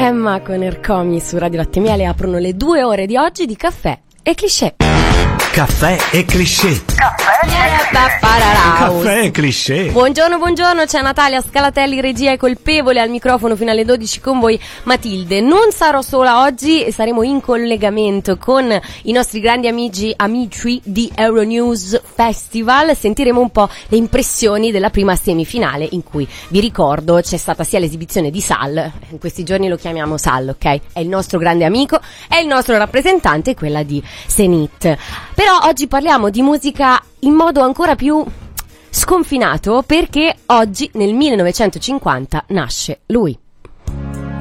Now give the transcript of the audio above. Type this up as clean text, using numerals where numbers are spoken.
Emma con Ercomi su Radio Latte e Miele aprono le 2 ore di oggi di Caffè e Cliché. Caffè e Cliché. Caffè e Cliché. Buongiorno, c'è Natalia Scalatelli, regia e colpevole, al microfono fino alle 12 con voi Matilde. Non sarò sola oggi, saremo in collegamento con i nostri grandi amici di Euronews Festival. Sentiremo un po' le impressioni della prima semifinale, in cui, vi ricordo, c'è stata sia l'esibizione di Sal, in questi giorni lo chiamiamo Sal, ok? È il nostro grande amico, è il nostro rappresentante, quella di Zenith. Però oggi parliamo di musica in modo ancora più sconfinato, perché oggi nel 1950 nasce lui.